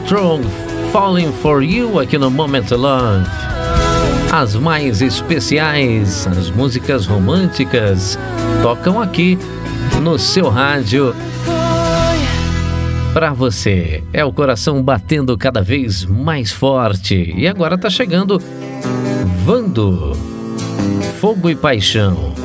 Armstrong, Falling for You, aqui no Moment Love. As mais especiais, as músicas românticas, tocam aqui no seu rádio pra você. É o coração batendo cada vez mais forte. E agora tá chegando Vando, Fogo e Paixão.